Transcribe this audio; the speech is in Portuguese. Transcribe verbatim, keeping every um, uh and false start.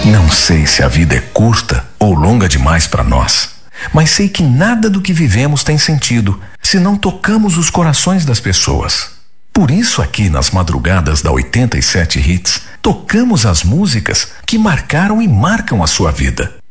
Não sei se a vida é curta ou longa demais para nós, mas sei que nada do que vivemos tem sentido se não tocamos os corações das pessoas. Por isso, aqui nas madrugadas da oitenta e sete Hits, tocamos as músicas que marcaram e marcam a sua vida.